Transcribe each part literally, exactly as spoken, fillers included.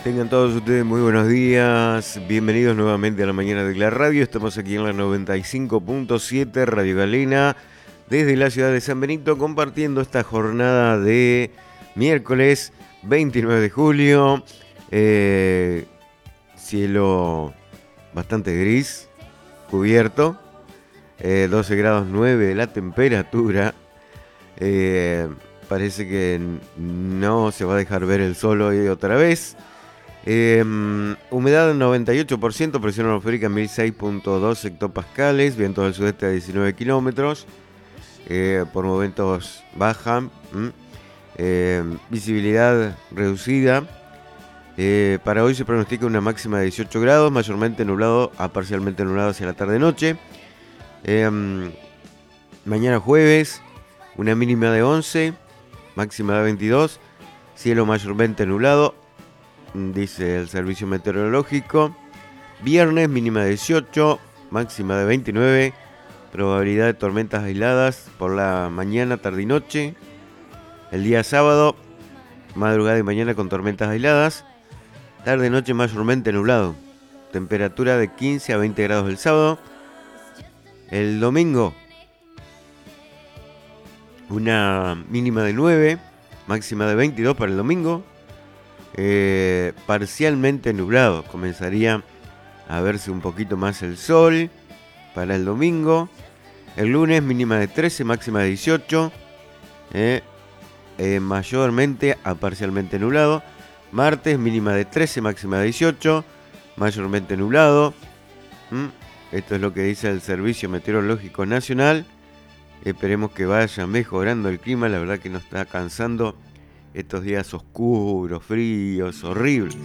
Tengan todos ustedes muy buenos días, bienvenidos nuevamente a la mañana de la radio. Estamos aquí en la noventa y cinco punto siete Radio Galena, desde la ciudad de San Benito, compartiendo esta jornada de miércoles veintinueve de julio. Eh, cielo bastante gris, cubierto, eh, doce grados nueve de la temperatura. Eh, parece que no se va a dejar ver el sol hoy otra vez. Eh, humedad noventa y ocho por ciento, presión atmosférica mil seis punto dos hectopascales, viento del sudeste a diecinueve kilómetros, eh, por momentos baja, eh, visibilidad reducida. Eh, para hoy se pronostica una máxima de dieciocho grados, mayormente nublado a parcialmente nublado hacia la tarde-noche. Eh, mañana jueves, una mínima de once, máxima de veintidós, cielo mayormente nublado, dice el servicio meteorológico. Viernes mínima de dieciocho, máxima de veintinueve, probabilidad de tormentas aisladas por la mañana, tarde y noche. El día sábado, madrugada y mañana con tormentas aisladas, tarde y noche mayormente nublado, temperatura de quince a veinte grados el sábado. El domingo, una mínima de nueve, máxima de veintidós para el domingo. Eh, parcialmente nublado, comenzaría a verse un poquito más el sol para el domingo. El lunes mínima de trece, máxima de dieciocho, eh, eh, mayormente a parcialmente nublado. Martes mínima de trece, máxima de dieciocho, mayormente nublado. ¿Mm? Esto es lo que dice el Servicio Meteorológico Nacional. Esperemos que vaya mejorando el clima, la verdad que nos está cansando estos días oscuros, fríos, horribles.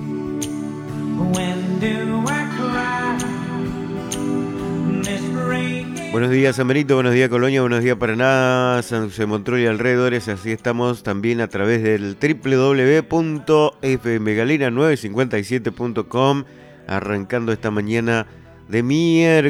Buenos días San Benito, buenos días Colonia, buenos días Paraná, San José Montrol y alrededores. Así estamos también a través del doble u doble u doble u punto f m galena novecientos cincuenta y siete punto com, arrancando esta mañana de miércoles.